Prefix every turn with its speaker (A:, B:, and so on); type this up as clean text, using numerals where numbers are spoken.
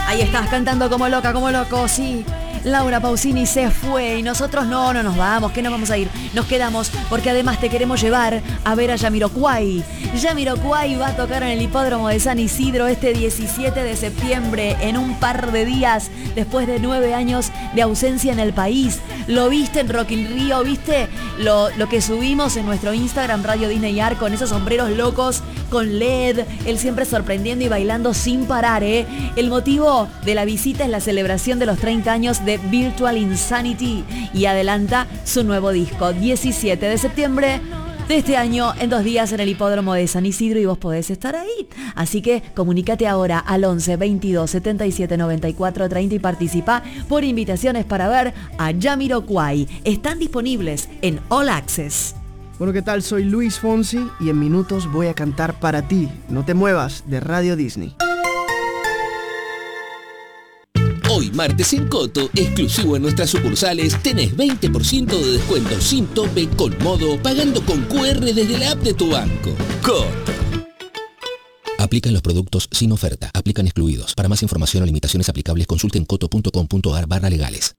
A: Ahí estás cantando como loco, sí. Laura Pausini se fue y nosotros no nos vamos, que nos vamos a ir. Nos quedamos porque además te queremos llevar a ver a Jamiroquai. Jamiroquai va a tocar en el hipódromo de San Isidro este 17 de septiembre, en un par de días, después de 9 años de ausencia en el país. Lo viste en Rock in Rio, viste lo que subimos en nuestro Instagram Radio Disney Art con esos sombreros locos con LED, él siempre sorprendiendo y bailando sin parar, ¿eh? El motivo de la visita es la celebración de los 30 años de Virtual Insanity y adelanta su nuevo disco, 17 de septiembre de este año, en 2 días en el hipódromo de San Isidro, y vos podés estar ahí. Así que comunícate ahora al 11 22 77 94 30 y participa por invitaciones para ver a Jamiroquai. Están disponibles en All Access.
B: Bueno, ¿qué tal? Soy Luis Fonsi y en minutos voy a cantar para ti. No te muevas, de Radio Disney.
C: Hoy martes en Coto, exclusivo en nuestras sucursales, tenés 20% de descuento sin tope con Modo, pagando con QR desde la app de tu banco. Coto. Aplican los productos sin oferta. Aplican excluidos. Para más información o limitaciones aplicables, consulten coto.com.ar/legales.